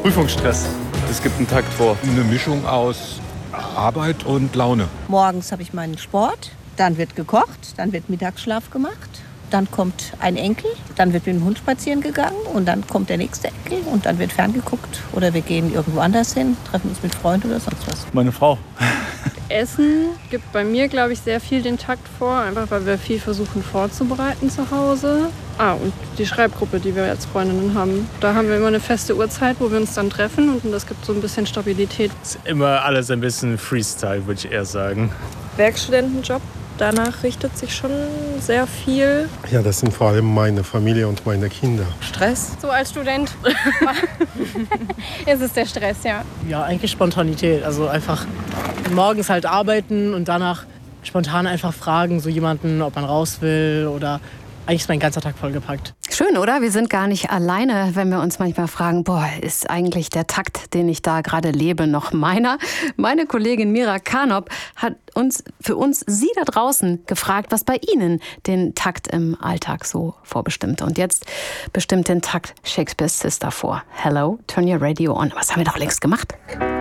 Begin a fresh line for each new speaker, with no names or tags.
Prüfungsstress. Es gibt einen Takt vor.
Eine Mischung aus Arbeit und Laune.
Morgens habe ich meinen Sport, dann wird gekocht, dann wird Mittagsschlaf gemacht. Dann kommt ein Enkel, dann wird mit dem Hund spazieren gegangen und dann kommt der nächste Enkel und dann wird ferngeguckt oder wir gehen irgendwo anders hin, treffen uns mit Freunden oder sonst was.
Meine Frau.
Essen gibt bei mir, glaube ich, sehr viel den Takt vor, einfach weil wir viel versuchen vorzubereiten zu Hause. Und die Schreibgruppe, die wir als Freundinnen haben, da haben wir immer eine feste Uhrzeit, wo wir uns dann treffen und das gibt so ein bisschen Stabilität.
Ist immer alles ein bisschen Freestyle, würde ich eher sagen.
Werkstudentenjob. Danach richtet sich schon sehr viel.
Ja, das sind vor allem meine Familie und meine Kinder.
Stress? So als Student ist es der Stress, ja.
Ja, eigentlich Spontanität. Also einfach morgens halt arbeiten und danach spontan einfach fragen, so jemanden, ob man raus will oder eigentlich ist mein ganzer Tag vollgepackt.
Schön, oder? Wir sind gar nicht alleine, wenn wir uns manchmal fragen, ist eigentlich der Takt, den ich da gerade lebe, noch meiner? Meine Kollegin Mira Kanop hat für uns Sie da draußen gefragt, was bei Ihnen den Takt im Alltag so vorbestimmt. Und jetzt bestimmt den Takt Shakespeare's Sister vor. Hello, turn your radio on. Was haben wir doch längst gemacht?